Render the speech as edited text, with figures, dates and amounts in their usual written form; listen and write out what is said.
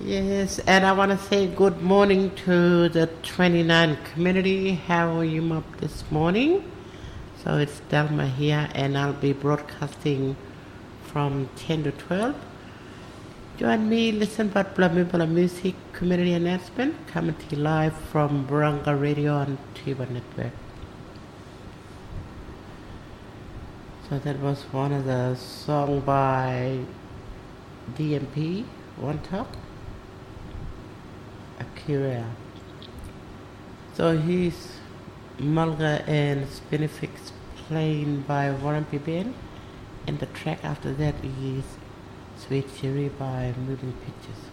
Yes, and I want to say good morning to the 29 community. How are you up this morning? So it's Delma here, and I'll be broadcasting from 10 to 12. Join me, listen but Blamibala Music Community Announcement, coming to you live from Baranga Radio and Tiba Network. So that was one of the songs by DMP, One Talk, Akira. So he's Mulga and Spinifix playing by Warren P. Ben, and the track after that is Sweet Cherry by Moving Pictures.